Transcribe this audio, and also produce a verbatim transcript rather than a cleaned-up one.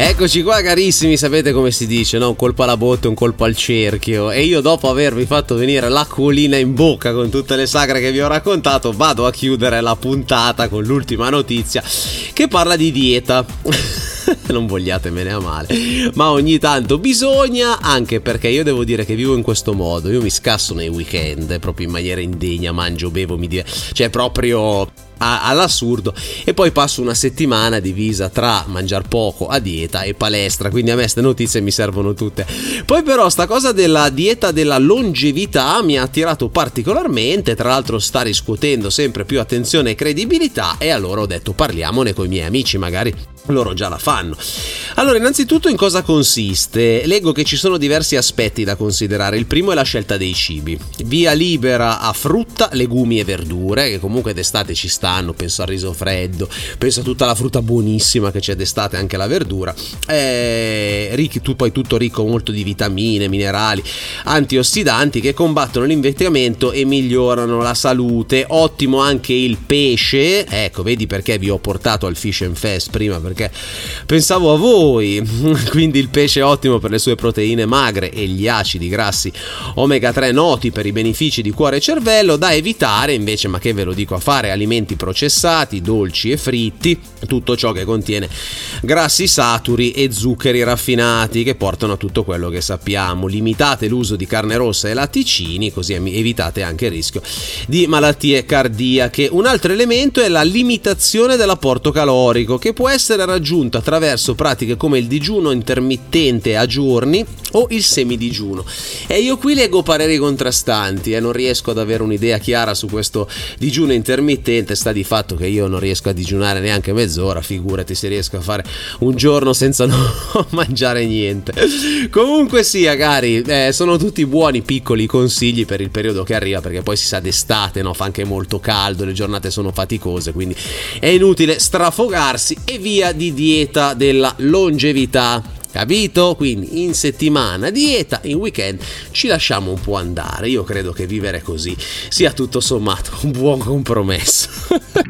Eccoci qua carissimi, sapete come si dice, no? Un colpo alla botte, un colpo al cerchio. E io, dopo avervi fatto venire l'acquolina in bocca con tutte le sagre che vi ho raccontato, vado a chiudere la puntata con l'ultima notizia che parla di dieta. Non vogliatemene a male, ma ogni tanto bisogna, anche perché io devo dire che vivo in questo modo. Io mi scasso nei weekend proprio in maniera indegna, mangio, bevo, mi dire, cioè proprio a, all'assurdo, e poi passo una settimana divisa tra mangiar poco a dieta e palestra, quindi a me ste notizie mi servono tutte. Poi però sta cosa della dieta della longevità mi ha attirato particolarmente, tra l'altro sta riscuotendo sempre più attenzione e credibilità, e allora ho detto parliamone con i miei amici, magari loro già la fanno. Allora, innanzitutto, in cosa consiste? Leggo che ci sono diversi aspetti da considerare. Il primo è la scelta dei cibi. Via libera a frutta, legumi e verdure, che comunque d'estate ci stanno, penso al riso freddo, penso a tutta la frutta buonissima che c'è d'estate, anche la verdura. Eh, ricchi, tu, poi tutto ricco molto di vitamine, minerali, antiossidanti che combattono l'invecchiamento e migliorano la salute. Ottimo anche il pesce, ecco, vedi perché vi ho portato al Fish and Fest prima, perché pensavo a voi. Quindi il pesce è ottimo per le sue proteine magre e gli acidi grassi omega tre noti per i benefici di cuore e cervello. Da evitare invece, ma che ve lo dico a fare, alimenti processati, dolci e fritti, tutto ciò che contiene grassi saturi e zuccheri raffinati che portano a tutto quello che sappiamo. Limitate l'uso di carne rossa e latticini, così evitate anche il rischio di malattie cardiache. Un altro elemento è la limitazione dell'apporto calorico, che può essere raggiunto attraverso pratiche come il digiuno intermittente a giorni o il semidigiuno. E io qui leggo pareri contrastanti e eh, non riesco ad avere un'idea chiara su questo digiuno intermittente. Sta di fatto che io non riesco a digiunare neanche mezz'ora, figurati se riesco a fare un giorno senza non mangiare niente. Comunque sia, cari, eh, sono tutti buoni piccoli consigli per il periodo che arriva, perché poi si sa d'estate, no? Fa anche molto caldo, le giornate sono faticose, quindi è inutile strafogarsi. E via di dieta della longevità, capito? Quindi in settimana dieta, in weekend ci lasciamo un po' andare. Io credo che vivere così sia tutto sommato un buon compromesso.